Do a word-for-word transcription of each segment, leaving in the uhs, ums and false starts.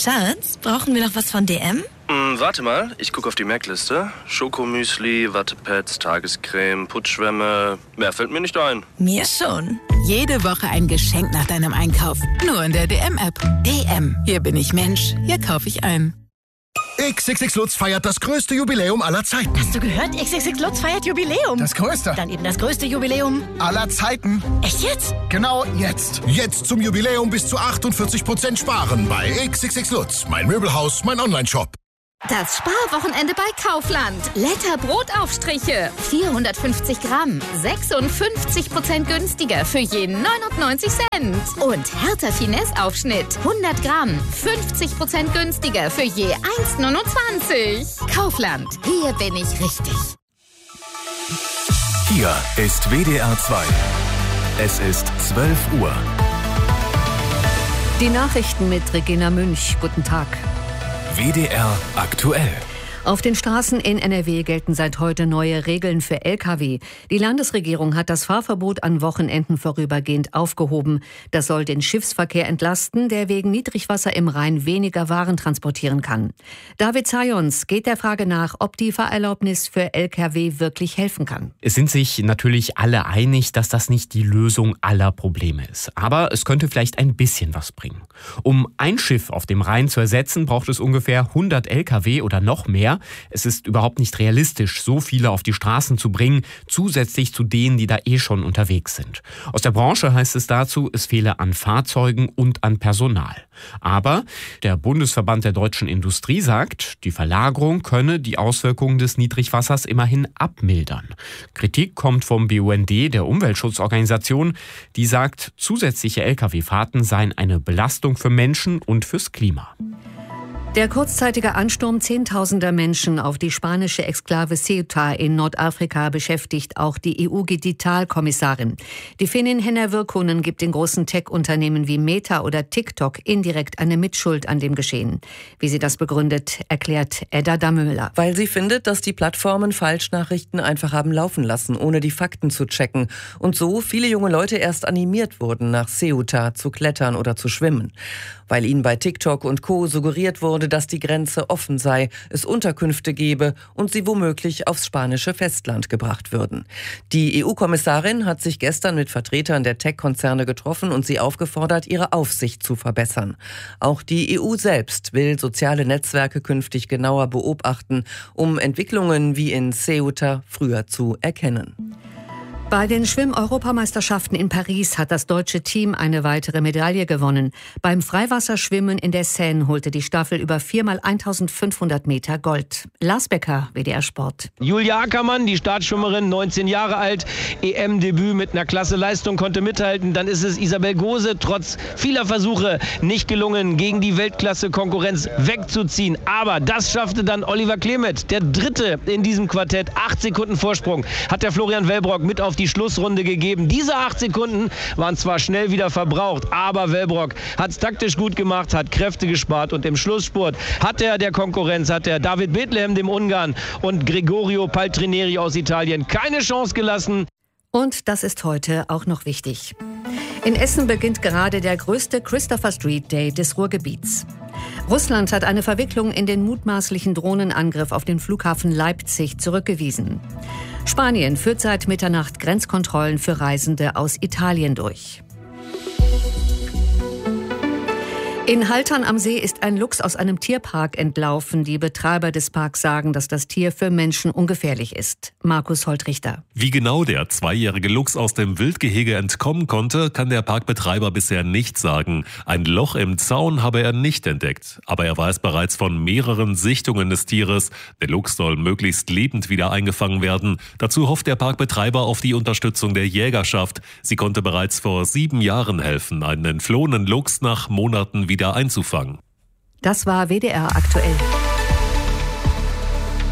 Schatz, brauchen wir noch was von D M? Hm, warte mal, ich gucke auf die Merkliste. Schokomüsli, Wattepads, Tagescreme, Putzschwämme. Mehr fällt mir nicht ein. Mir schon. Jede Woche ein Geschenk nach deinem Einkauf. Nur in der D M-App. D M. Hier bin ich Mensch. Hier kaufe ich ein. X X X Lutz feiert das größte Jubiläum aller Zeiten. Hast du gehört? X X X Lutz feiert Jubiläum. Das größte. Dann eben das größte Jubiläum aller Zeiten. Echt jetzt? Genau jetzt. Jetzt zum Jubiläum bis zu achtundvierzig Prozent sparen bei X X X Lutz. Mein Möbelhaus, mein Onlineshop. Das Sparwochenende bei Kaufland. Letter Brotaufstriche. vierhundertfünfzig Gramm. sechsundfünfzig Prozent günstiger für je neunundneunzig Cent. Und Hertha Finesse Aufschnitt. hundert Gramm. fünfzig Prozent günstiger für je eins neunundzwanzig. Kaufland. Hier bin ich richtig. Hier ist W D R zwei. Es ist zwölf Uhr. Die Nachrichten mit Regina Münch. Guten Tag. W D R aktuell. Auf den Straßen in N R W gelten seit heute neue Regeln für L K W. Die Landesregierung hat das Fahrverbot an Wochenenden vorübergehend aufgehoben. Das soll den Schiffsverkehr entlasten, der wegen Niedrigwasser im Rhein weniger Waren transportieren kann. David Zajons geht der Frage nach, ob die Fahrerlaubnis für L K W wirklich helfen kann. Es sind sich natürlich alle einig, dass das nicht die Lösung aller Probleme ist. Aber es könnte vielleicht ein bisschen was bringen. Um ein Schiff auf dem Rhein zu ersetzen, braucht es ungefähr hundert L K W oder noch mehr. Es ist überhaupt nicht realistisch, so viele auf die Straßen zu bringen, zusätzlich zu denen, die da eh schon unterwegs sind. Aus der Branche heißt es dazu, es fehle an Fahrzeugen und an Personal. Aber der Bundesverband der deutschen Industrie sagt, die Verlagerung könne die Auswirkungen des Niedrigwassers immerhin abmildern. Kritik kommt vom B U N D, der Umweltschutzorganisation, die sagt, zusätzliche L K W-Fahrten seien eine Belastung für Menschen und fürs Klima. Der kurzzeitige Ansturm zehntausender Menschen auf die spanische Exklave Ceuta in Nordafrika beschäftigt auch die E U-Digitalkommissarin. Die Finnin Henna Virkkunen gibt den großen Tech-Unternehmen wie Meta oder TikTok indirekt eine Mitschuld an dem Geschehen. Wie sie das begründet, erklärt Edda Damöller. Weil sie findet, dass die Plattformen Falschnachrichten einfach haben laufen lassen, ohne die Fakten zu checken. Und so viele junge Leute erst animiert wurden, nach Ceuta zu klettern oder zu schwimmen. Weil ihnen bei TikTok und Co. suggeriert wurde, dass die Grenze offen sei, es Unterkünfte gebe und sie womöglich aufs spanische Festland gebracht würden. Die E U-Kommissarin hat sich gestern mit Vertretern der Tech-Konzerne getroffen und sie aufgefordert, ihre Aufsicht zu verbessern. Auch die E U selbst will soziale Netzwerke künftig genauer beobachten, um Entwicklungen wie in Ceuta früher zu erkennen. Bei den Schwimm-Europameisterschaften in Paris hat das deutsche Team eine weitere Medaille gewonnen. Beim Freiwasserschwimmen in der Seine holte die Staffel über viermal eintausendfünfhundert Meter Gold. Lars Becker, W D R Sport. Julia Ackermann, die Startschwimmerin, neunzehn Jahre alt, E M-Debüt mit einer klasse Leistung, konnte mithalten. Dann ist es Isabel Gose trotz vieler Versuche nicht gelungen, gegen die Weltklasse-Konkurrenz wegzuziehen. Aber das schaffte dann Oliver Klemet, der Dritte in diesem Quartett. Acht Sekunden Vorsprung hat der Florian Wellbrock mit auf die Schlussrunde gegeben. Diese acht Sekunden waren zwar schnell wieder verbraucht, aber Wellbrock hat es taktisch gut gemacht, hat Kräfte gespart und im Schlussspurt hat er der Konkurrenz, hat er David Bethlehem, dem Ungarn, und Gregorio Paltrineri aus Italien keine Chance gelassen. Und das ist heute auch noch wichtig. In Essen beginnt gerade der größte Christopher Street Day des Ruhrgebiets. Russland hat eine Verwicklung in den mutmaßlichen Drohnenangriff auf den Flughafen Leipzig zurückgewiesen. Spanien führt seit Mitternacht Grenzkontrollen für Reisende aus Italien durch. In Haltern am See ist ein Luchs aus einem Tierpark entlaufen. Die Betreiber des Parks sagen, dass das Tier für Menschen ungefährlich ist. Markus Holtrichter. Wie genau der zweijährige Luchs aus dem Wildgehege entkommen konnte, kann der Parkbetreiber bisher nicht sagen. Ein Loch im Zaun habe er nicht entdeckt. Aber er weiß bereits von mehreren Sichtungen des Tieres. Der Luchs soll möglichst lebend wieder eingefangen werden. Dazu hofft der Parkbetreiber auf die Unterstützung der Jägerschaft. Sie konnte bereits vor sieben Jahren helfen, einen entflohenen Luchs nach Monaten wieder wieder einzufangen. Das war W D R aktuell.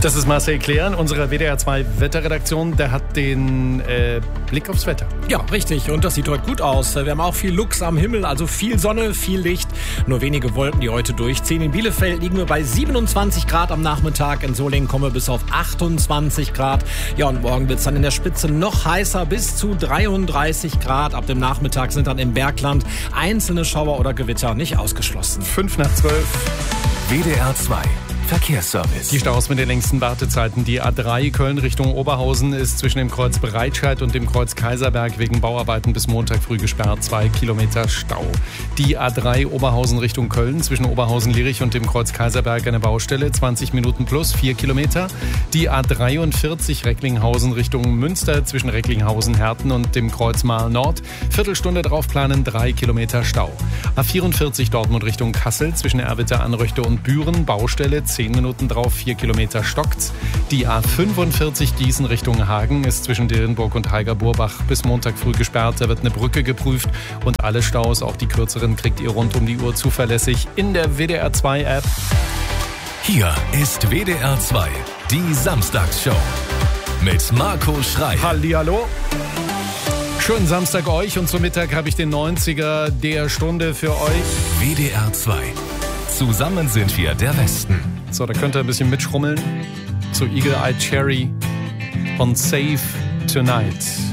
Das ist Marcel Klehren, unsere W D R zwei Wetterredaktion. Der hat den äh, Blick aufs Wetter. Ja, richtig. Und das sieht heute gut aus. Wir haben auch viel Lux am Himmel, also viel Sonne, viel Licht. Nur wenige Wolken, die heute durchziehen. In Bielefeld liegen wir bei siebenundzwanzig Grad am Nachmittag. In Solingen kommen wir bis auf achtundzwanzig Grad. Ja, und morgen wird es dann in der Spitze noch heißer, bis zu dreiunddreißig Grad. Ab dem Nachmittag sind dann im Bergland einzelne Schauer oder Gewitter nicht ausgeschlossen. Fünf nach zwölf. W D R zwei Verkehrsservice. Die Staus mit den längsten Wartezeiten. Die A drei Köln Richtung Oberhausen ist zwischen dem Kreuz Breitscheid und dem Kreuz Kaiserberg wegen Bauarbeiten bis Montag früh gesperrt. Zwei Kilometer Stau. Die A drei Oberhausen Richtung Köln zwischen Oberhausen-Lierich und dem Kreuz Kaiserberg eine Baustelle. zwanzig Minuten plus, vier Kilometer. Die A dreiundvierzig Recklinghausen Richtung Münster zwischen Recklinghausen-Herten und dem Kreuz Marl Nord. Viertelstunde draufplanen, drei Kilometer Stau. A vierundvierzig Dortmund Richtung Kassel zwischen Erwitter, Anröchte und Büren. Baustelle, zehn Minuten drauf, vier Kilometer stockt's. Die A fünfundvierzig Gießen Richtung Hagen ist zwischen Dillenburg und Heiger-Burbach bis Montag früh gesperrt. Da wird eine Brücke geprüft und alle Staus, auch die kürzeren, kriegt ihr rund um die Uhr zuverlässig in der W D R zwei App. Hier ist W D R zwei, die Samstagsshow mit Marco Schrei. Hallihallo. Schönen Samstag euch und zum Mittag habe ich den neunziger der Stunde für euch. W D R zwei. Zusammen sind wir der Westen. So, da könnt ihr ein bisschen mitschrummeln. Zu Eagle Eye Cherry von Save Tonight.